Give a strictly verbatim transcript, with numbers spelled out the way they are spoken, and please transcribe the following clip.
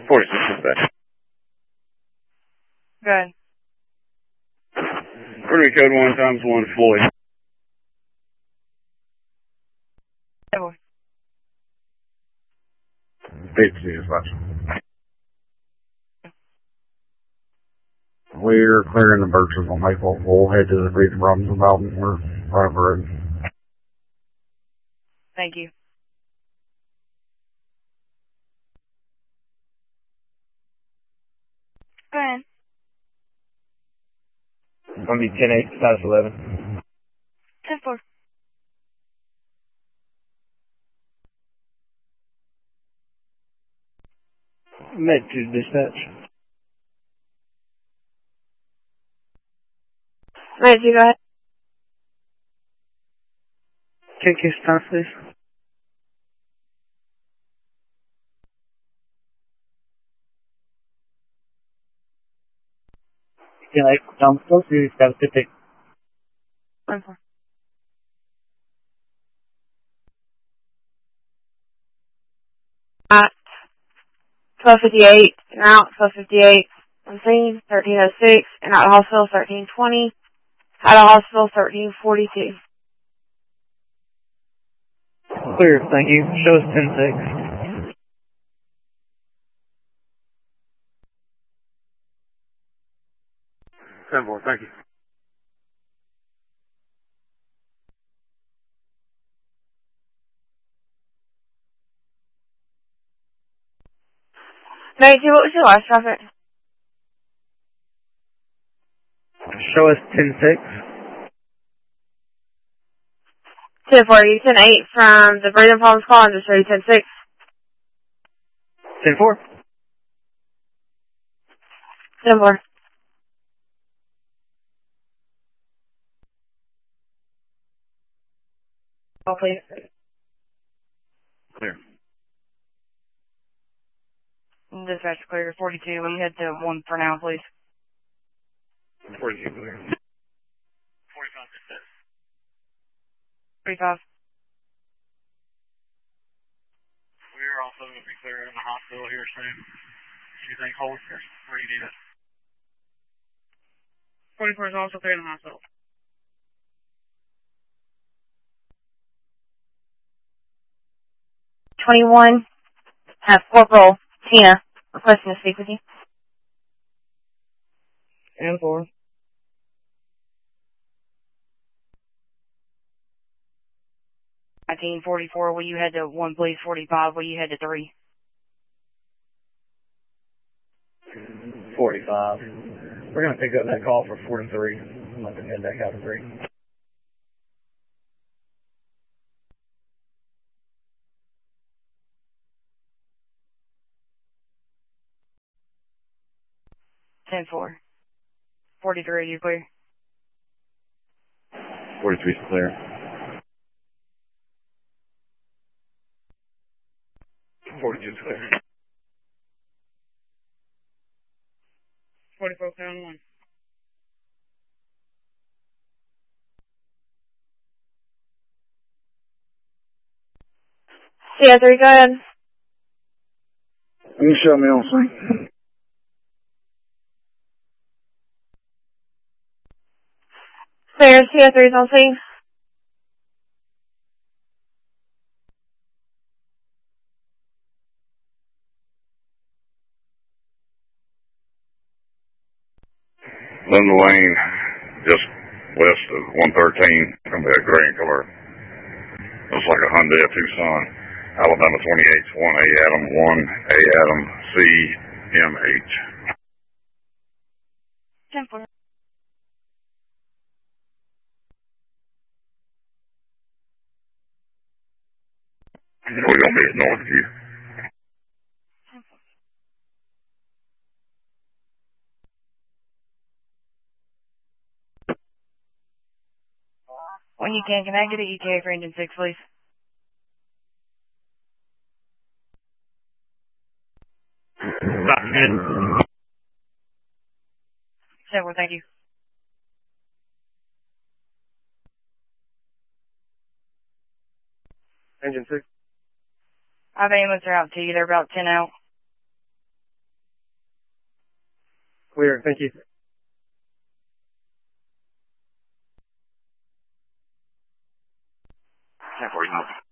forty-six dispatch. Good. Rotary code one times one Floyd. Double. fifty dispatch. We're clearing the birches on Maple. We'll head to the Freedom Robinson Mountain. We're right over it. Thank you. Go ahead. It's going to be ten eight, status eleven. ten four. Med two dispatch. Med two, go ahead. Check your status, please. ten eight, down close to status fifty. ten four. At twelve fifty-eight, and out twelve fifty-eight. On scene, thirteen oh six, and out of hospital, thirteen twenty. Out of hospital, thirteen forty-two. Clear, thank you. Show us ten six. ten four, thank you. Med two, what was your last traffic? Show us ten six. ten four, you ten eight from the Breathing Problems call and just show you ten six. ten four. ten four. Oh, please. Clear. Dispatch clear, forty-two. Will you head to one for now, please? forty-two, clear. forty-five dispatch. forty-five. We're also going to be clearing the hospital here soon. Anything hold here? Where you need it? forty-four is also clearing the hospital. twenty-one, have Corporal Tina requesting to speak with you. And four. nineteen forty-four, will you head to one, please? forty-five, will you head to three? forty-five. We're going to pick up that call for forty-three. I'm not going to head back out to three. ten four. forty-three, are you clear? forty-three is clear. forty-two is clear. forty-four, clear on one. C S three, go ahead. You show me on scene. Clear, C S three is on scene. Linda Lane, just west of one thirteen, going to be a gray in color. Looks like a Hyundai Tucson. Alabama twenty-eight, one A Adam, one A Adam, C M H. ten four. We're going to be at Northview. When you can, can I get an E T A for engine six, please? ten four, thank you. Engine six. I have ambulance are out to you. They're about ten out. Weird. Thank you. ten forty.